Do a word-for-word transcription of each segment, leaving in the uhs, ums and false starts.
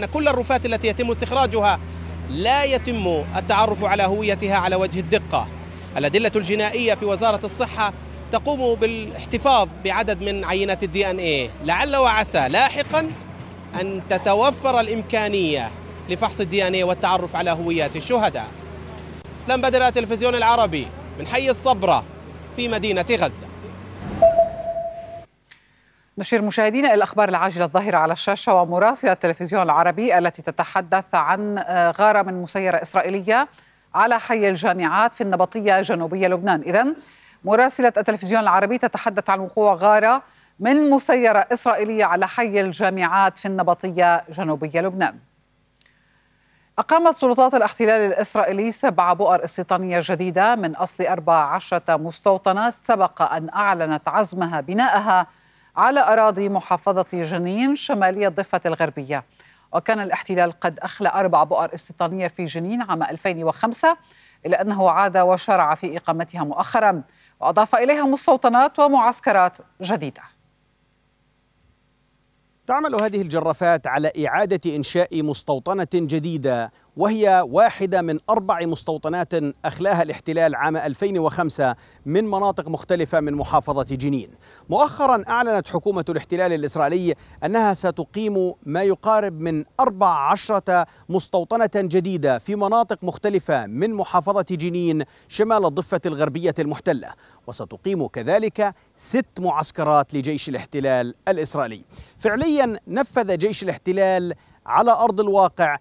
أن كل الرفات التي يتم استخراجها لا يتم التعرف على هويتها على وجه الدقة. الأدلة الجنائية في وزارة الصحة تقوم بالاحتفاظ بعدد من عينات الدي ان ايه، لعل وعسى لاحقا أن تتوفر الإمكانية لفحص الدي ان ايه والتعرف على هويات الشهداء. اسلام بدر، التلفزيون العربي من حي الصبرة في مدينة غزة. نشير مشاهدينا إلى الأخبار العاجلة الظاهرة على الشاشة، ومراسلة التلفزيون العربي التي تتحدث عن غارة من مسيرة إسرائيلية على حي الجامعات في النبطية جنوبية لبنان. إذن مراسلة التلفزيون العربي تتحدث عن وقوع غارة من مسيرة إسرائيلية على حي الجامعات في النبطية جنوبية لبنان. أقامت سلطات الاحتلال الإسرائيلي سبع بؤر استيطانية جديدة من أصل أربع عشرة مستوطنة سبق أن أعلنت عزمها بناءها على أراضي محافظة جنين شمالية الضفة الغربية. وكان الاحتلال قد أخلى أربع بؤر استيطانية في جنين عام ألفين وخمسة، إلا أنه عاد وشرع في إقامتها مؤخرا، وأضاف إليها مستوطنات ومعسكرات جديدة. تعمل هذه الجرافات على إعادة إنشاء مستوطنة جديدة، وهي واحدة من أربع مستوطنات أخلاها الاحتلال عام ألفين وخمسة من مناطق مختلفة من محافظة جنين. مؤخرا أعلنت حكومة الاحتلال الإسرائيلي أنها ستقيم ما يقارب من أربع عشرة مستوطنة جديدة في مناطق مختلفة من محافظة جنين شمال الضفة الغربية المحتلة، وستقيم كذلك ست معسكرات لجيش الاحتلال الإسرائيلي. فعليا نفذ جيش الاحتلال على أرض الواقع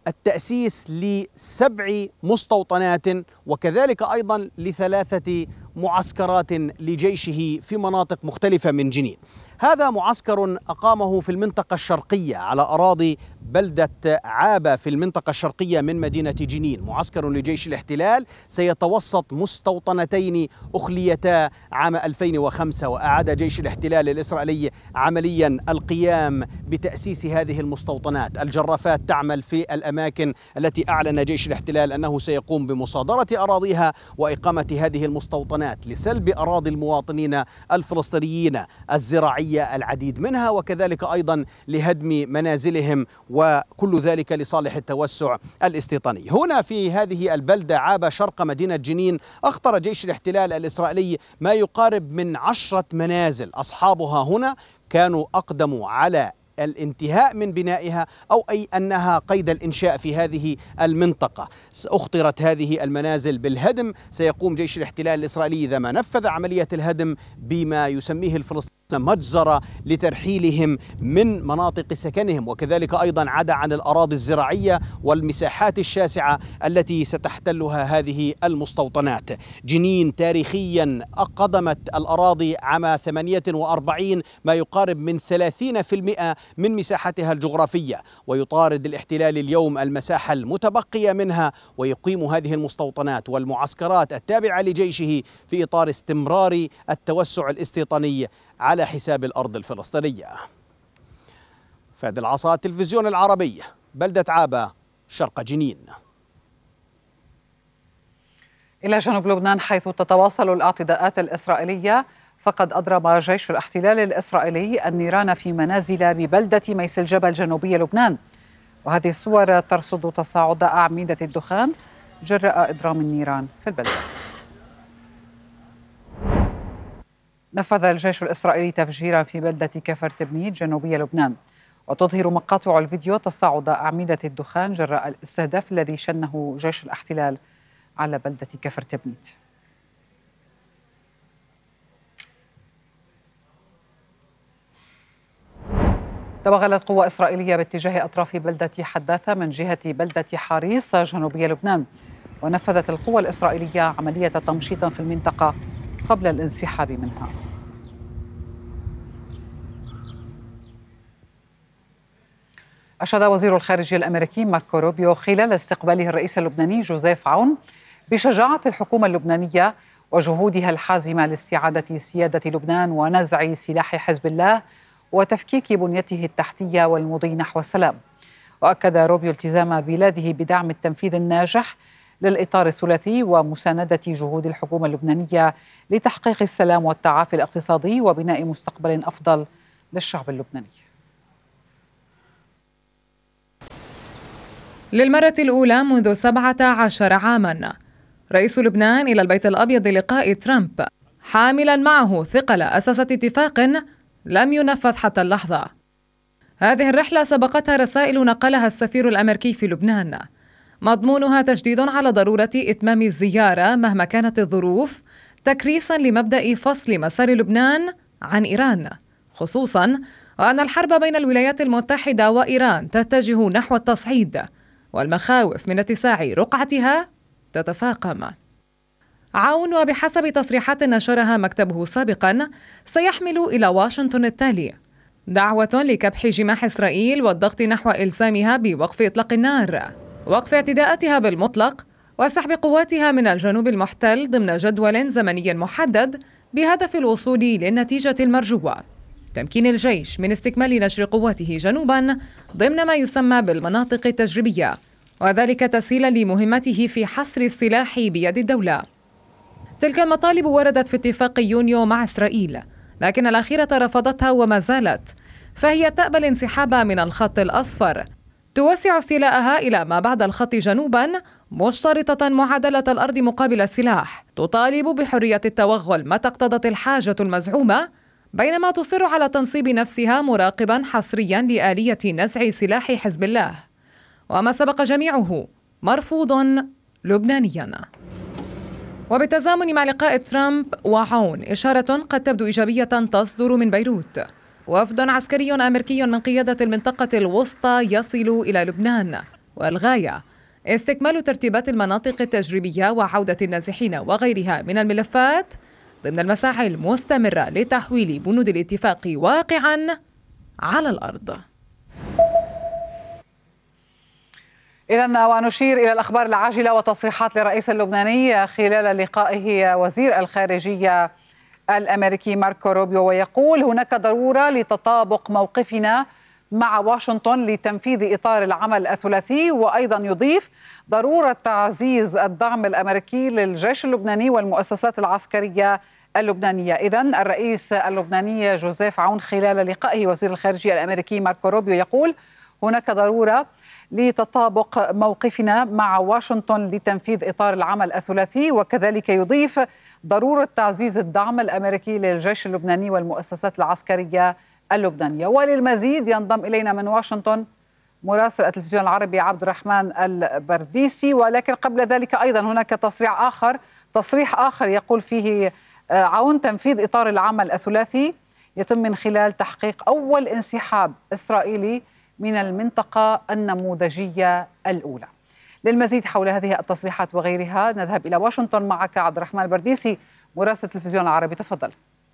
التأسيس لسبع مستوطنات وكذلك أيضا لثلاثة معسكرات لجيشه في مناطق مختلفة من جنين. هذا معسكر أقامه في المنطقة الشرقية على أراضي بلدة عابة في المنطقة الشرقية من مدينة جنين، معسكر لجيش الاحتلال سيتوسط مستوطنتين أخليتا عام ألفين وخمسة، وأعاد جيش الاحتلال الإسرائيلي عمليا القيام بتأسيس هذه المستوطنات. الجرافات تعمل في الأماكن التي أعلن جيش الاحتلال أنه سيقوم بمصادرة أراضيها وإقامة هذه المستوطنات لسلب أراضي المواطنين الفلسطينيين الزراعية العديد منها، وكذلك أيضا لهدم منازلهم، وكل ذلك لصالح التوسع الاستيطاني. هنا في هذه البلدة عابة شرق مدينة جنين أخطر جيش الاحتلال الإسرائيلي ما يقارب من عشرة منازل أصحابها هنا كانوا أقدموا على الانتهاء من بنائها أو أي أنها قيد الإنشاء في هذه المنطقة. أخطرت هذه المنازل بالهدم. سيقوم جيش الاحتلال الإسرائيلي إذا ما نفذ عملية الهدم بما يسميه الفلسطينيون مجزرة لترحيلهم من مناطق سكنهم، وكذلك أيضا عدا عن الأراضي الزراعية والمساحات الشاسعة التي ستحتلها هذه المستوطنات. جنين تاريخيا قدمت الأراضي عام ثمانية وأربعين ما يقارب من ثلاثين بالمئة من مساحتها الجغرافية، ويطارد الاحتلال اليوم المساحة المتبقية منها ويقيم هذه المستوطنات والمعسكرات التابعة لجيشه في إطار استمرار التوسع الاستيطاني على حساب الأرض الفلسطينية. فهد العصا، التلفزيون العربي، بلدة عابة شرق جنين. إلى جنوب لبنان حيث تتواصل الاعتداءات الإسرائيلية، فقد أضرب جيش الاحتلال الإسرائيلي النيران في منازل ببلدة ميس الجبل جنوبي لبنان، وهذه الصور ترصد تصاعد أعمدة الدخان جراء إضرام النيران في البلدة. نفذ الجيش الإسرائيلي تفجيرا في بلدة كفر تبنيت جنوبي لبنان، وتظهر مقاطع الفيديو تصاعد أعمدة الدخان جراء الاستهداف الذي شنه جيش الاحتلال على بلدة كفر تبنيت. توغلت قوة إسرائيلية باتجاه أطراف بلدة حداثة من جهة بلدة حريص جنوبي لبنان، ونفذت القوة الإسرائيلية عملية تمشيط في المنطقة قبل الانسحاب منها. أشاد وزير الخارجية الأمريكي ماركو روبيو خلال استقباله الرئيس اللبناني جوزيف عون بشجاعة الحكومة اللبنانية وجهودها الحازمة لاستعادة سيادة لبنان ونزع سلاح حزب الله وتفكيك بنيته التحتية والمضي نحو السلام. وأكد روبيو التزام بلاده بدعم التنفيذ الناجح للإطار الثلاثي ومساندة جهود الحكومة اللبنانية لتحقيق السلام والتعافي الاقتصادي وبناء مستقبل أفضل للشعب اللبناني. للمرة الأولى منذ سبعة عشر عاماً رئيس لبنان إلى البيت الأبيض للقاء ترامب، حاملاً معه ثقل أساسة اتفاق لم ينفذ حتى اللحظة. هذه الرحلة سبقتها رسائل نقلها السفير الأمريكي في لبنان، مضمونها تشديد على ضرورة إتمام الزيارة مهما كانت الظروف، تكريساً لمبدأ فصل مسار لبنان عن إيران، خصوصاً وأن الحرب بين الولايات المتحدة وإيران تتجه نحو التصعيد، والمخاوف من اتساع رقعتها تتفاقم. عون وبحسب تصريحات نشرها مكتبه سابقا سيحمل إلى واشنطن التالي: دعوة لكبح جماح إسرائيل والضغط نحو إلزامها بوقف إطلاق النار، وقف اعتداءاتها بالمطلق، وسحب قواتها من الجنوب المحتل ضمن جدول زمني محدد بهدف الوصول للنتيجة المرجوة، تمكين الجيش من استكمال نشر قواته جنوبا ضمن ما يسمى بالمناطق التجريبية، وذلك تسهيلا لمهمته في حصر السلاح بيد الدولة. تلك المطالب وردت في اتفاق يونيو مع إسرائيل، لكن الأخيرة رفضتها وما زالت، فهي تأبى الانسحاب من الخط الأصفر، توسع استيلاءها إلى ما بعد الخط جنوبا، مشترطة معادلة الأرض مقابل السلاح، تطالب بحرية التوغل متى اقتضت الحاجة المزعومة، بينما تصر على تنصيب نفسها مراقبا حصريا لآلية نزع سلاح حزب الله، وما سبق جميعه مرفوض لبنانيا. وبالتزامن مع لقاء ترامب وعون، إشارة قد تبدو إيجابية تصدر من بيروت. وفد عسكري أمريكي من قيادة المنطقة الوسطى يصل إلى لبنان، والغاية استكمال ترتيبات المناطق التجريبية وعودة النازحين وغيرها من الملفات ضمن المساعي المستمرة لتحويل بنود الاتفاق واقعا على الأرض. إذن ونشير إلى الأخبار العاجلة وتصريحات للرئيس اللبناني خلال لقائه وزير الخارجية الأمريكي ماركو روبيو، ويقول هناك ضرورة لتطابق موقفنا مع واشنطن لتنفيذ إطار العمل الثلاثي، وأيضا يضيف ضرورة تعزيز الدعم الأمريكي للجيش اللبناني والمؤسسات العسكرية اللبنانية. إذن الرئيس اللبناني جوزيف عون خلال لقائه وزير الخارجية الأمريكي ماركو روبيو يقول هناك ضرورة لتطابق موقفنا مع واشنطن لتنفيذ إطار العمل الثلاثي، وكذلك يضيف ضرورة تعزيز الدعم الأمريكي للجيش اللبناني والمؤسسات العسكرية اللبنانية. وللمزيد ينضم إلينا من واشنطن مراسل التلفزيون العربي عبد الرحمن البرديسي. ولكن قبل ذلك أيضا هناك تصريح آخر تصريح آخر يقول فيه عون تنفيذ إطار العمل الثلاثي يتم من خلال تحقيق أول انسحاب إسرائيلي من المنطقة النموذجية الأولى. للمزيد حول هذه التصريحات وغيرها نذهب إلى واشنطن معك عبد الرحمن البرديسي مراسل التلفزيون العربي، تفضل.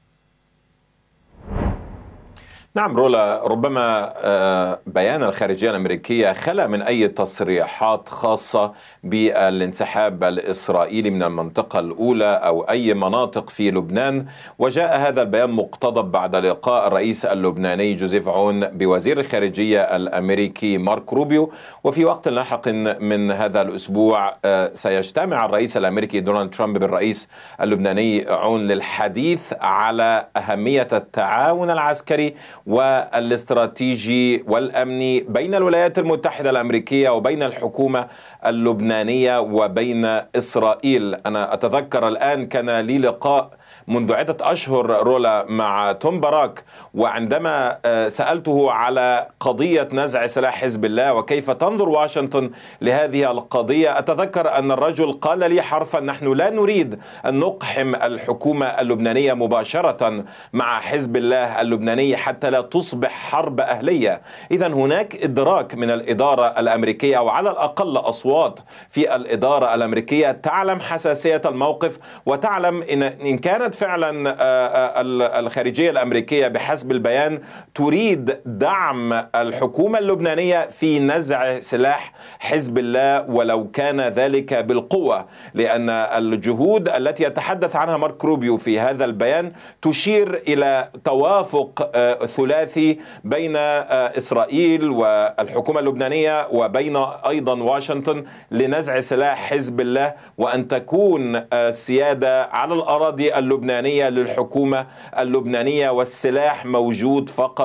نعم رولا، ربما بيان الخارجية الأمريكية خلا من أي تصريحات خاصة بالانسحاب الإسرائيلي من المنطقة الأولى أو أي مناطق في لبنان، وجاء هذا البيان مقتضب بعد لقاء الرئيس اللبناني جوزيف عون بوزير الخارجية الأمريكي مارك روبيو. وفي وقت لاحق من هذا الأسبوع سيجتمع الرئيس الأمريكي دونالد ترامب بالرئيس اللبناني عون للحديث على أهمية التعاون العسكري والاستراتيجي والأمني بين الولايات المتحدة الأمريكية وبين الحكومة اللبنانية وبين إسرائيل. أنا أتذكر الآن كان لي لقاء منذ عدة أشهر رولا مع توم باراك، وعندما سألته على قضية نزع سلاح حزب الله وكيف تنظر واشنطن لهذه القضية، أتذكر أن الرجل قال لي حرفا: نحن لا نريد أن نقحم الحكومة اللبنانية مباشرة مع حزب الله اللبناني حتى لا تصبح حرب أهلية. إذن هناك إدراك من الإدارة الأمريكية، أو على الأقل أصوات في الإدارة الأمريكية تعلم حساسية الموقف، وتعلم إن إن كانت فعلا الخارجية الأمريكية بحسب البيان تريد دعم الحكومة اللبنانية في نزع سلاح حزب الله ولو كان ذلك بالقوة، لأن الجهود التي يتحدث عنها مارك روبيو في هذا البيان تشير إلى توافق ثلاثي بين إسرائيل والحكومة اللبنانية وبين أيضا واشنطن لنزع سلاح حزب الله، وأن تكون السيادة على الأراضي اللبنانية للحكومة اللبنانية والسلاح موجود فقط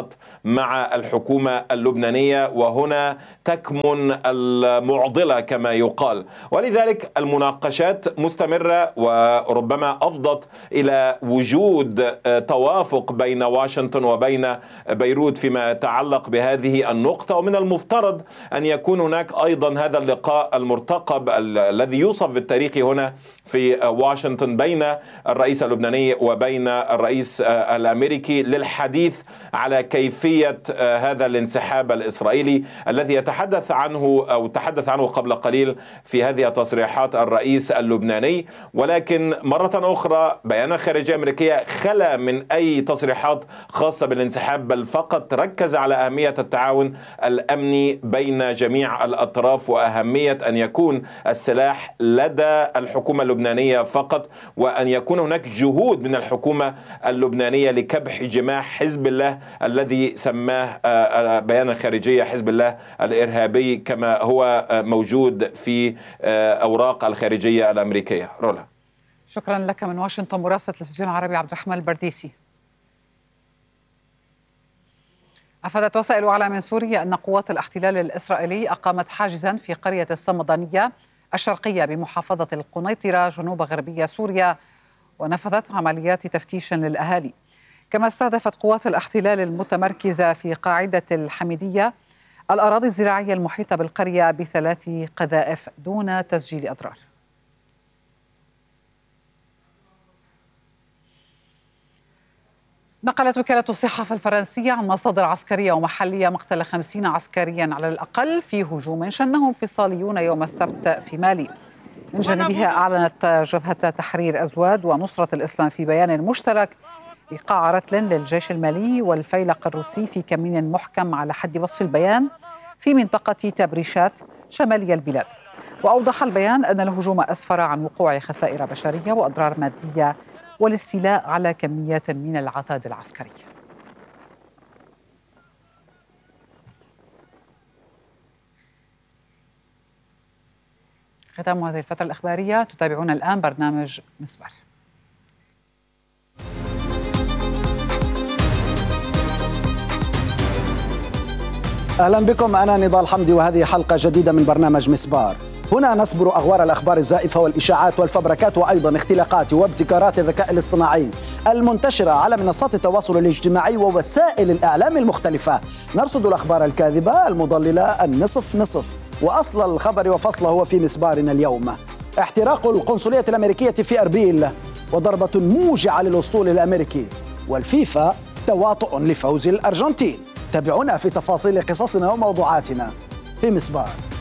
مع الحكومة اللبنانية، وهنا تكمن المعضلة كما يقال. ولذلك المناقشات مستمرة وربما أفضت إلى وجود توافق بين واشنطن وبين بيروت فيما يتعلق بهذه النقطة. ومن المفترض أن يكون هناك أيضا هذا اللقاء المرتقب الذي يوصف بالتاريخ هنا في واشنطن بين الرئيس اللبناني وبين الرئيس الأمريكي للحديث على كيفية هذا الانسحاب الإسرائيلي الذي يتحدث عنه أو تحدث عنه قبل قليل في هذه التصريحات الرئيس اللبناني. ولكن مرة أخرى بيان الخارجية الأمريكية خلا من أي تصريحات خاصة بالانسحاب، بل فقط ركز على أهمية التعاون الأمني بين جميع الأطراف وأهمية أن يكون السلاح لدى الحكومة اللبنانية فقط، وأن يكون هناك جهود من الحكومة اللبنانية لكبح جماح حزب الله الذي سماه بيان الخارجية حزب الله الإرهابي كما هو موجود في أوراق الخارجية الأمريكية. رولا، شكرا لك من واشنطن مراسل التلفزيون العربي عبد الرحمن البرديسي. أفادت وسائل أعلام من سوريا أن قوات الاحتلال الإسرائيلي أقامت حاجزا في قرية الصمدانية الشرقية بمحافظة القنيطرة جنوب غربية سوريا، ونفذت عمليات تفتيش للأهالي. كما استهدفت قوات الاحتلال المتمركزة في قاعدة الحميدية الأراضي الزراعية المحيطة بالقرية بثلاث قذائف دون تسجيل أضرار. نقلت وكالة الصحة الفرنسية عن مصادر عسكرية ومحلية مقتل خمسين عسكريا على الأقل في هجوم شنه انفصاليون يوم السبت في مالي. من جانبها أعلنت جبهة تحرير أزواد ونصرة الإسلام في بيان مشترك إيقاع رتل للجيش المالي والفيلق الروسي في كمين محكم على حد وصف البيان في منطقة تبريشات شمالي البلاد. وأوضح البيان أن الهجوم أسفر عن وقوع خسائر بشرية وأضرار مادية والاستيلاء على كميات من العتاد العسكري. ختام هذه الفترة الإخبارية. تتابعون الآن برنامج مسبار. أهلا بكم، أنا نضال حمدي وهذه حلقة جديدة من برنامج مسبار. هنا نسبر أغوار الأخبار الزائفة والإشاعات والفبركات وأيضا اختلاقات وابتكارات الذكاء الاصطناعي المنتشرة على منصات التواصل الاجتماعي ووسائل الإعلام المختلفة. نرصد الأخبار الكاذبة المضللة النصف نصف، وأصل الخبر وفصله هو في مسبارنا اليوم. احتراق القنصلية الأمريكية في أربيل وضربة موجعة للأسطول الأمريكي، والفيفا تواطؤ لفوز الأرجنتين. تابعونا في تفاصيل قصصنا وموضوعاتنا في مسبار.